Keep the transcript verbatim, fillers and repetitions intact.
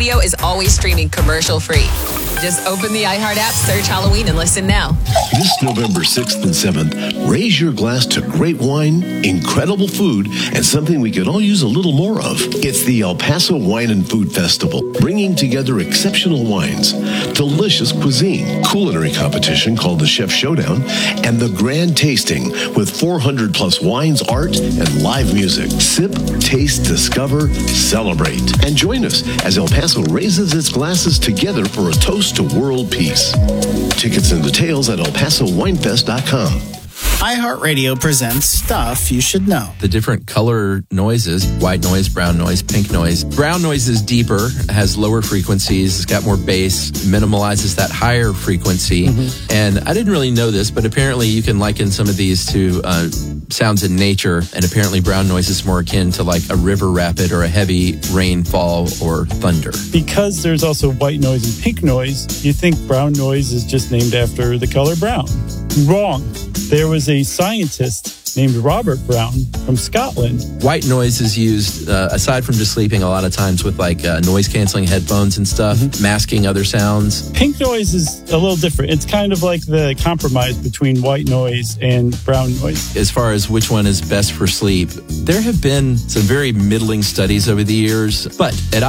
iHeartRadio is always streaming commercial-free. Just open the iHeart app, search Halloween, and listen now. This November sixth and seventh, raise your glass to great wine, incredible food, and something we could all use a little more of. It's the El Paso Wine and Food Festival, bringing together exceptional wines, delicious cuisine, culinary competition called the Chef Showdown, and the grand tasting with four hundred plus wines, art, and live music. Sip, taste, discover, celebrate. And join us as El Paso raises its glasses together for a toast to world peace. Tickets and details at el paso wine fest dot com. iHeartRadio presents Stuff You Should Know. The different color noises, white noise, brown noise, pink noise. Brown noise is deeper, has lower frequencies, it's got more bass, minimalizes that higher frequency. Mm-hmm. And I didn't really know this, but apparently you can liken some of these to uh, sounds in nature, and apparently brown noise is more akin to like a river rapid or a heavy rainfall or thunder. Because there's also white noise and pink noise, you think brown noise is just named after the color brown. Wrong. There was a scientist named Robert Brown from Scotland. White noise is used, uh, aside from just sleeping, a lot of times with like uh, noise-canceling headphones and stuff, mm-hmm. masking other sounds. Pink noise is a little different. It's kind of like the compromise between white noise and brown noise. As far as which one is best for sleep, there have been some very middling studies over the years, but at